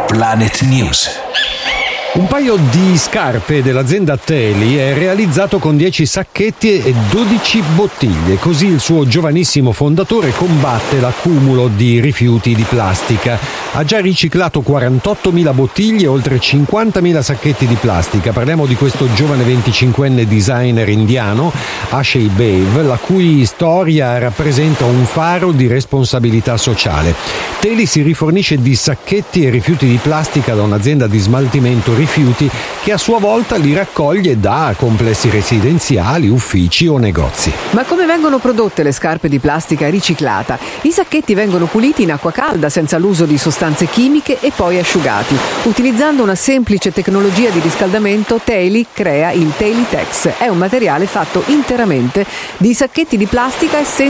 Planet News. Un paio di scarpe dell'azienda Teli è realizzato con 10 sacchetti e 12 bottiglie. Così il suo giovanissimo fondatore combatte l'accumulo di rifiuti di plastica. Ha già riciclato 48.000 bottiglie e oltre 50.000 sacchetti di plastica. Parliamo di questo giovane 25enne designer indiano, Ashay Bave, la cui storia rappresenta un faro di responsabilità sociale. Teli si rifornisce di sacchetti e rifiuti di plastica da un'azienda di smaltimento rifiuti che a sua volta li raccoglie da complessi residenziali, uffici o negozi. Ma come vengono prodotte le scarpe di plastica riciclata? I sacchetti vengono puliti in acqua calda senza l'uso di sostanze chimiche e poi asciugati. Utilizzando una semplice tecnologia di riscaldamento, Teli crea il Telitex. È un materiale fatto interamente di sacchetti di plastica e senza